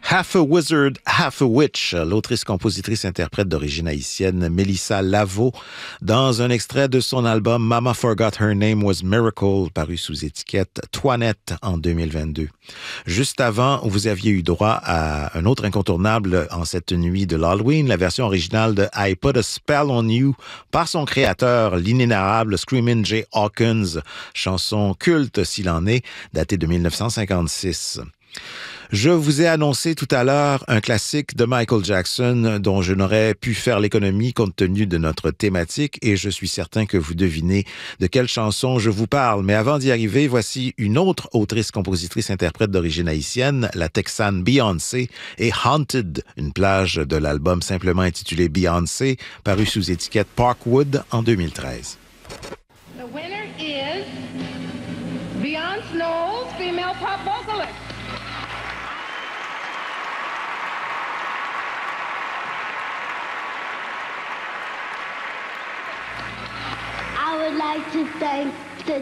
Half a Wizard, Half a Witch, l'autrice, compositrice, interprète d'origine haïtienne Mélissa Laveau, dans un extrait de son album Mama Forgot Her Name Was Miracle, paru sous étiquette Toinette en 2022. Juste avant, vous aviez eu droit à un autre incontournable en cette nuit de l'Halloween, la version originale de I Put a Spell on You par son créateur, l'inénarrable Screamin' Jay Hawkins, chanson culte s'il en est, datée de 1956. Je vous ai annoncé tout à l'heure un classique de Michael Jackson dont je n'aurais pu faire l'économie compte tenu de notre thématique et je suis certain que vous devinez de quelle chanson je vous parle. Mais avant d'y arriver, voici une autre autrice, compositrice, interprète d'origine haïtienne, la Texane Beyoncé et Haunted, une plage de l'album simplement intitulé Beyoncé, paru sous étiquette Parkwood en 2013. The winner is Beyoncé Knowles, female pop vocalist. I would like to thank the